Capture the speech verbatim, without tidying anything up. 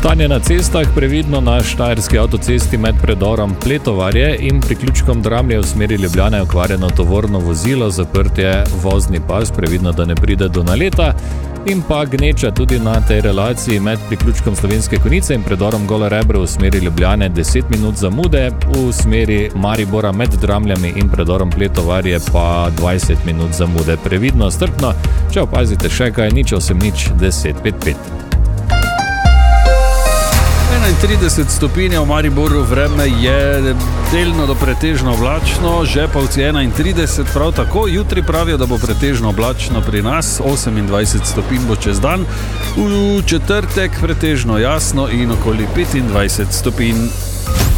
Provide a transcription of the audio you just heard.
Stanje na cestah: previdno na štajerski avtocesti med predorom Pletovarje in priključkom Dramlje v smeri Ljubljane okvarjeno tovorno vozilo, zaprt je vozni pas, previdno, da ne pride do naleta. In pa gneča tudi na tej relaciji med priključkom Slovenske Konjice in predorom Gole Rebro v smeri Ljubljane, deset minut zamude, v smeri Maribora med Dramljami in predorom Pletovarje pa dvajset minut zamude. Previdno, strpno, če opazite še kaj, nič osem nič deset pet pet. enaintrideset stopinj v Mariboru, vreme je delno do pretežno oblačno, Žepovci enaintrideset, prav tako. Jutri pravijo, da bo pretežno oblačno pri nas, osemindvajset stopinj bo čez dan, v četrtek pretežno jasno in okoli petindvajset stopinj.